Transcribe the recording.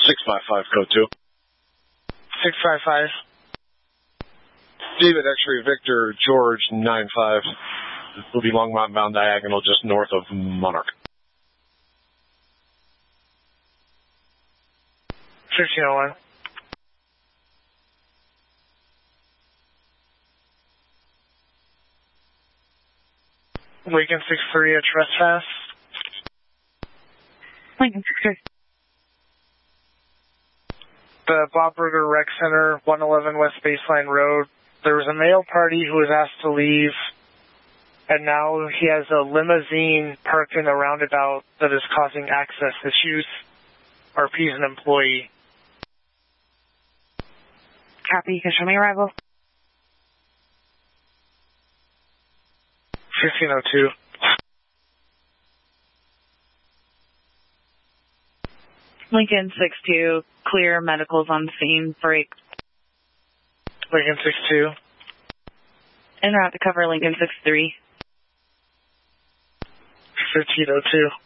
655, code 2. 655. David X-ray Victor George 95. This will be Longmont bound diagonal just north of Monarch. 1501. Lincoln 63 at trespass. Lincoln 63. The Bob Burger Rec Center, 111 West Baseline Road. There was a male party who was asked to leave, and now he has a limousine parked in a roundabout that is causing access issues. RP is an employee. Copy. You can show me arrival. 1502. Lincoln 62. Clear. Medicals on scene. Break. Lincoln 62. En route to cover Lincoln 63. 1502.